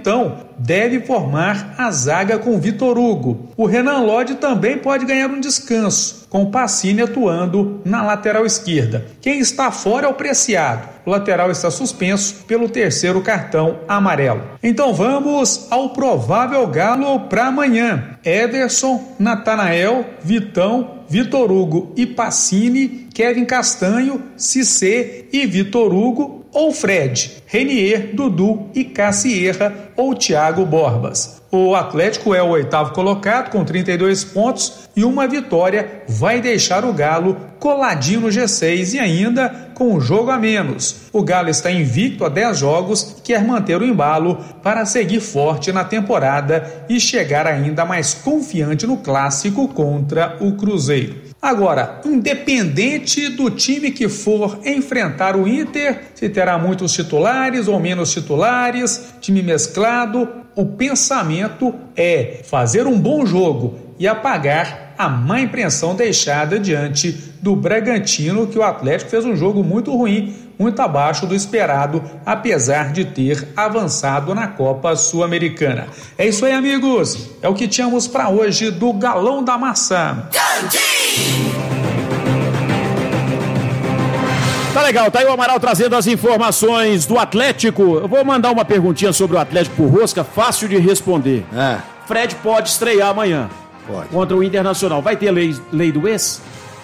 Vitão deve formar a zaga com Vitor Hugo. O Renan Lodge também pode ganhar um descanso, com o Pacini atuando na lateral esquerda. Quem está fora é o Preciado. O lateral está suspenso pelo terceiro cartão amarelo. Então vamos ao provável Galo para amanhã. Ederson, Natanael, Vitão, Vitor Hugo e Pacini, Kevin Castanho, Cissé e Vitor Hugo ou Fred, Renier, Dudu e Cassierra ou Thiago Borbas. O Atlético é o 8º colocado com 32 pontos e uma vitória vai deixar o Galo coladinho no G6 e ainda com um jogo a menos. O Galo está invicto a 10 jogos e quer manter o embalo para seguir forte na temporada e chegar ainda mais confiante no clássico contra o Cruzeiro. Agora, independente do time que for enfrentar o Inter, se terá muitos titulares ou menos titulares, time mesclado, o pensamento é fazer um bom jogo e apagar a má impressão deixada diante do Bragantino, que o Atlético fez um jogo muito ruim, muito abaixo do esperado, apesar de ter avançado na Copa Sul-Americana. É isso aí, amigos. É o que tínhamos para hoje do Galão da Maçã. Tá legal, tá aí o Amaral trazendo as informações do Atlético. Eu vou mandar uma perguntinha sobre o Atlético pro Rosca, fácil de responder. Fred pode estrear amanhã. Pode. Contra o Internacional. Vai ter lei do ex?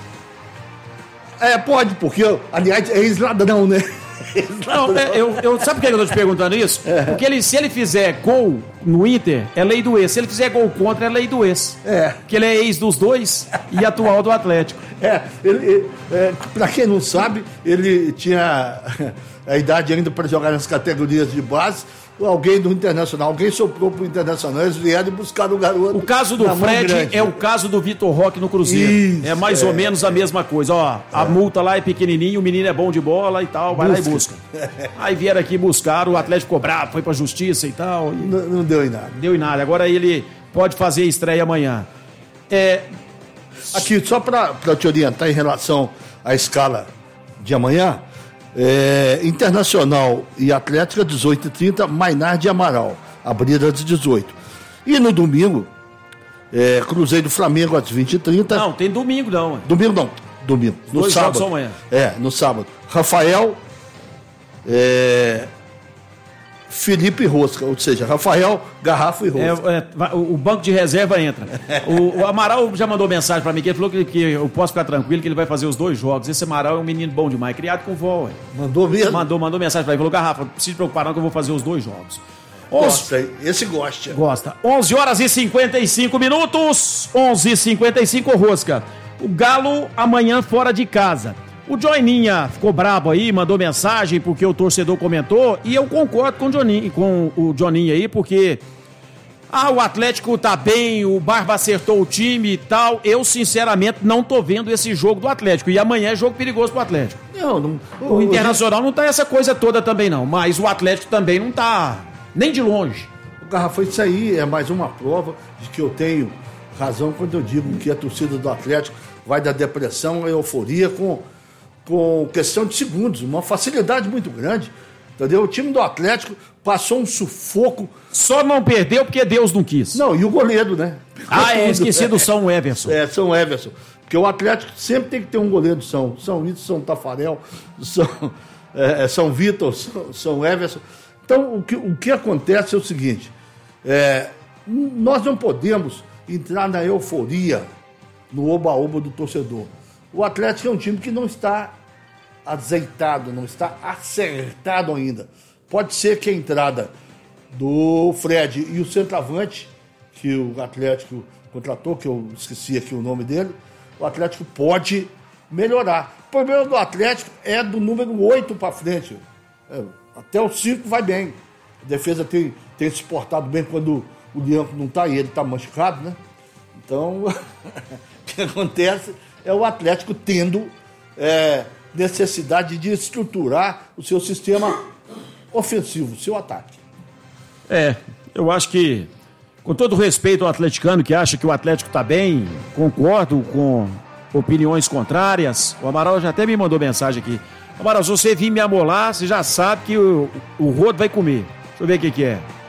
Pode, porque, aliás, é ex-ladrão, né? Não, sabe por que eu tô te perguntando isso? Porque se ele fizer gol no Inter, é lei do ex. Se ele fizer gol contra, é lei do ex. Porque ele é ex dos dois e atual do Atlético. Pra quem não sabe, ele tinha a idade ainda para jogar nas categorias de base. Alguém do Internacional, alguém soprou pro Internacional, eles vieram e buscaram o garoto. O caso do Fred é o caso do Vitor Roque no Cruzeiro. Isso, é mais ou menos a mesma coisa. A multa lá é pequenininha, o menino é bom de bola e tal, vai lá e busca. Aí vieram aqui buscar, o Atlético cobrado, foi pra justiça e tal. Não deu em nada. Deu em nada. Agora ele pode fazer a estreia amanhã. Aqui, só pra te orientar em relação à escala de amanhã, Internacional e Atlético 18h30, Maynard e Amaral, abrindo às 18h. E no domingo, Cruzeiro e Flamengo às 20h30. Não, tem domingo não. Domingo não, domingo. No dois sábado. Jogos amanhã. No sábado. Rafael, Felipe e Rosca, ou seja, Rafael, Garrafa e Rosca. O banco de reserva entra. O Amaral já mandou mensagem pra mim, que ele falou que eu posso ficar tranquilo, que ele vai fazer os 2 jogos. Esse Amaral é um menino bom demais, criado com vó. Mandou mesmo? Mandou mensagem pra mim, falou, Garrafa, não precisa se preocupar não que eu vou fazer os 2 jogos. Esse gosta. Gosta. 11h55. 11h55, Rosca. O Galo amanhã fora de casa. O Joininha ficou brabo aí, mandou mensagem porque o torcedor comentou, e eu concordo com o Joninha aí, porque o Atlético tá bem, o Barba acertou o time e tal. Eu, sinceramente, não tô vendo esse jogo do Atlético, e amanhã é jogo perigoso pro Atlético. O Internacional não tá essa coisa toda também não, mas o Atlético também não tá nem de longe. Garrafa, isso aí é mais uma prova de que eu tenho razão quando eu digo que a torcida do Atlético vai da depressão à euforia com questão de segundos, uma facilidade muito grande, entendeu? O time do Atlético passou um sufoco. Só não perdeu porque Deus não quis. Não, e o goleiro, né? Esqueci do São Everson. São Everson. Porque o Atlético sempre tem que ter um goleiro São Vitor, São Tafarel, São Vitor, São Everson. Então, o que acontece é o seguinte, nós não podemos entrar na euforia, no oba-oba do torcedor. O Atlético é um time que não está azeitado, não está acertado ainda. Pode ser que a entrada do Fred e o centroavante, que o Atlético contratou, que eu esqueci aqui o nome dele, o Atlético pode melhorar. O problema do Atlético é do número 8 para frente. Até o 5 vai bem. A defesa tem se portado bem quando o Lianco não está aí, ele está machucado, né? Então, o que acontece é o Atlético tendo necessidade de estruturar o seu sistema ofensivo, o seu ataque. Eu acho que, com todo respeito ao atleticano que acha que o Atlético está bem, concordo com opiniões contrárias. O Amaral já até me mandou mensagem aqui. Amaral, se você vir me amolar, você já sabe que o Rodo vai comer. Deixa eu ver o que é.